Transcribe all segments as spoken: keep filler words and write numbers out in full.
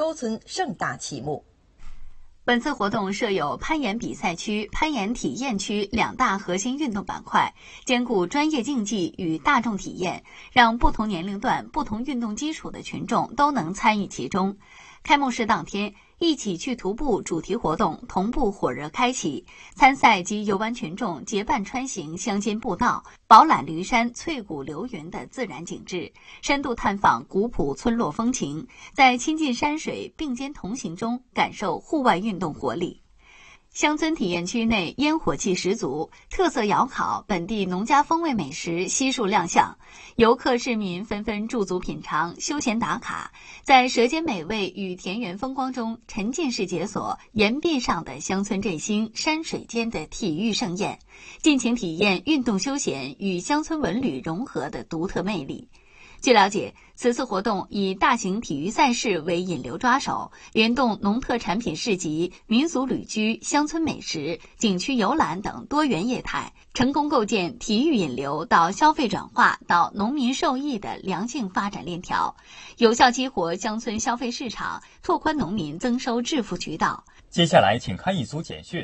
高村盛大启幕。 本次活动设有攀岩比赛区、攀岩体验区两大核心运动板块，兼顾专业竞技与大众体验，让不同年龄段、不同运动基础的群众都能参与其中。开幕式当天，一起去徒步主题活动同步火热开启，参赛及游玩群众结伴穿行乡间步道，饱览驴山翠谷流云的自然景致，深度探访古朴村落风情，在亲近山水并肩同行中感受户外运动活力。乡村体验区内烟火气十足，特色窑烤、本地农家风味美食悉数亮相，游客市民纷纷驻足品尝、休闲打卡，在舌尖美味与田园风光中沉浸式解锁岩壁上的乡村振兴、山水间的体育盛宴，尽情体验运动休闲与乡村文旅融合的独特魅力。据了解，此次活动以大型体育赛事为引流抓手，联动农特产品市集、民俗旅居、乡村美食、景区游览等多元业态，成功构建体育引流到消费转化到农民受益的良性发展链条，有效激活乡村消费市场，拓宽农民增收致富渠道。 接下来，请看一组简讯。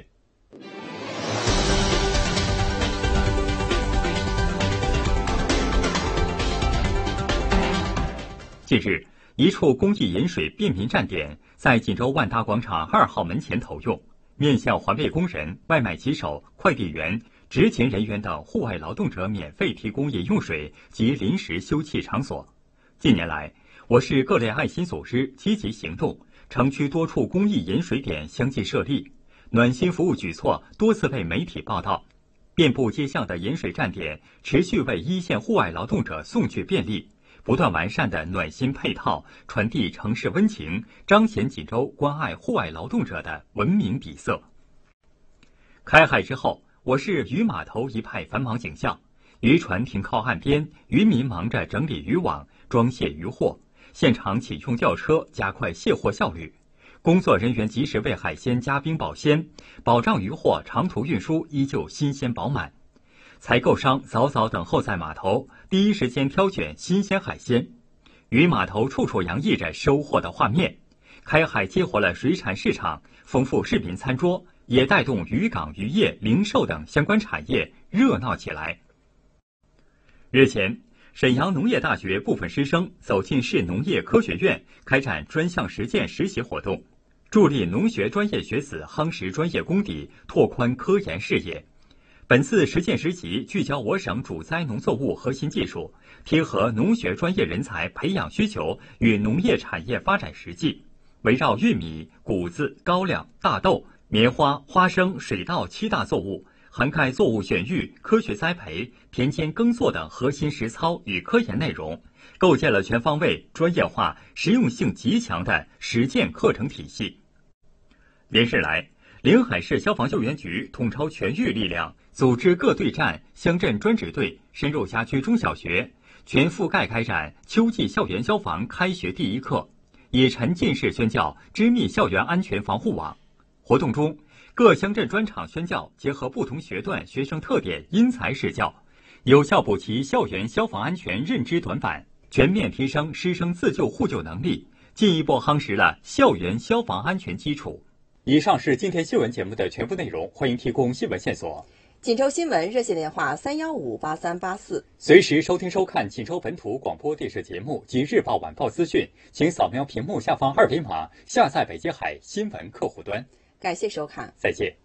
近日，一处公益饮水便民站点在锦州万达广场二号门前投用，面向环卫工人、外卖骑手、快递员、执勤人员等户外劳动者免费提供饮用水及临时休憩场所。近年来，我市各类爱心组织积极行动，城区多处公益饮水点相继设立，暖心服务举措多次被媒体报道。遍布街巷的饮水站点持续为一线户外劳动者送去便利，不断完善的暖心配套，传递城市温情，彰显锦州关爱户外劳动者的文明底色。开海之后，我市渔码头一派繁忙景象，渔船停靠岸边，渔民忙着整理渔网、装卸渔获，现场启用吊车加快卸货效率。工作人员及时为海鲜加冰保鲜，保障渔获长途运输依旧新鲜饱满。采购商早早等候在码头，第一时间挑选新鲜海鲜。渔码头处处洋溢着收获的画面，开海激活了水产市场，丰富市民餐桌，也带动渔港、渔业、零售等相关产业热闹起来。日前，沈阳农业大学部分师生走进市农业科学院，开展专项实践实习活动，助力农学专业学子夯实专业功底，拓宽科研视野。本次实践实习聚焦我省主栽农作物核心技术，贴合农学专业人才培养需求与农业产业发展实际，围绕玉米、谷子、高粱、大豆、棉花、花生、水稻七大作物，涵盖作物选育、科学栽培、田间耕作等核心实操与科研内容，构建了全方位、专业化、实用性极强的实践课程体系。连日来，临海市消防救援局统筹全域力量，组织各队站、乡镇专职队深入辖区中小学，全覆盖开展秋季校园消防开学第一课，以沉浸式宣教织密校园安全防护网。活动中，各乡镇专场宣教结合不同学段学生特点，因材施教，有效补齐校园消防安全认知短板，全面提升师生自救互救能力，进一步夯实了校园消防安全基础。以上是今天新闻节目的全部内容，欢迎提供新闻线索。 锦州新闻热线电话三幺五八三八四， 随时收听收看锦州本土广播电视节目及日报晚报资讯，请扫描屏幕下方二维码下载北京海新闻客户端。 感谢收看， 再见。